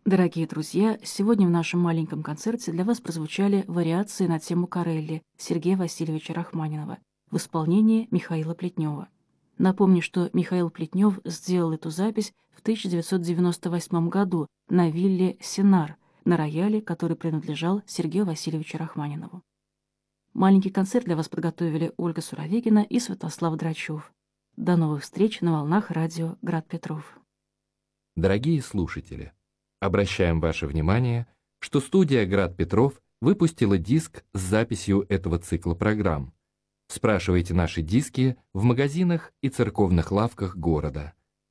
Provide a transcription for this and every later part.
Дорогие друзья, сегодня в нашем маленьком концерте для вас прозвучали вариации на тему Корелли Сергея Васильевича Рахманинова в исполнении Михаила Плетнева. Напомню, что Михаил Плетнев сделал эту запись в 1998 году на вилле «Сенар» на рояле, который принадлежал Сергею Васильевичу Рахманинову. Маленький концерт для вас подготовили Ольга Суровегина и Святослав Драчев. До новых встреч на волнах радио «Град Петров». Дорогие слушатели, обращаем ваше внимание, что студия «Град Петров» выпустила диск с записью этого цикла программ. Спрашивайте наши диски в магазинах и церковных лавках города.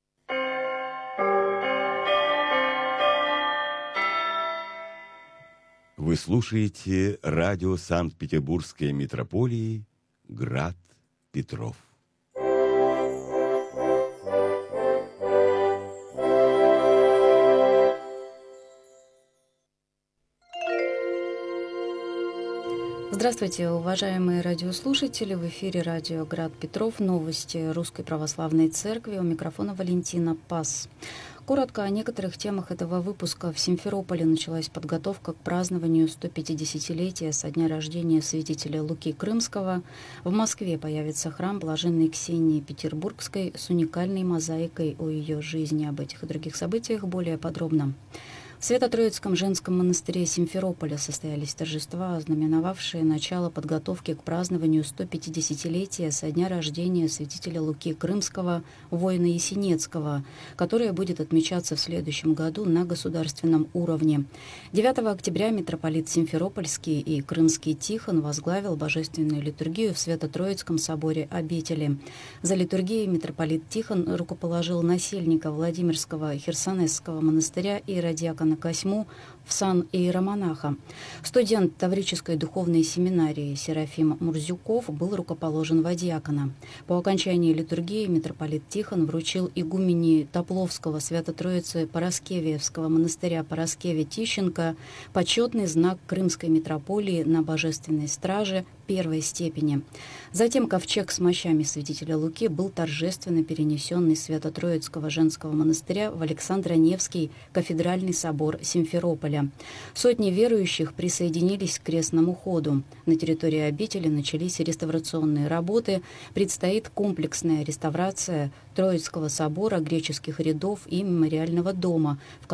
Вы слушаете радио Санкт-Петербургской митрополии «Град Петров». Здравствуйте, уважаемые радиослушатели! В эфире радио «Град Петров», новости Русской Православной Церкви. У микрофона Валентина Пас. Коротко о некоторых темах этого выпуска. В Симферополе началась подготовка к празднованию 150-летия со дня рождения святителя Луки Крымского. В Москве появится храм Блаженной Ксении Петербургской с уникальной мозаикой о ее жизни. Об этих и других событиях более подробно. В Свято-Троицком женском монастыре Симферополя состоялись торжества, ознаменовавшие начало подготовки к празднованию 150-летия со дня рождения святителя Луки Крымского, воина Есенецкого, которое будет отмечаться в следующем году на государственном уровне. 9 октября митрополит Симферопольский и Крымский Тихон возглавил божественную литургию в Свято-Троицком соборе обители. За литургией митрополит Тихон рукоположил насельника Владимирского Херсонесского монастыря иеродиакона Косьму в сан иеромонаха. Студент Таврической духовной семинарии Серафим Мурзюков был рукоположен во диакона. По окончании литургии митрополит Тихон вручил игумене Топловского Свято-Троицы Параскевиевского монастыря Параскеве-Тищенко почетный знак Крымской митрополии на божественной страже первой степени. Затем ковчег с мощами святителя Луки был торжественно перенесен из Свято-Троицкого женского монастыря в Александро-Невский кафедральный собор Симферополя. Сотни верующих присоединились к крестному ходу. На территории обители начались реставрационные работы. Предстоит комплексная реставрация Троицкого собора, греческих рядов и мемориального дома, в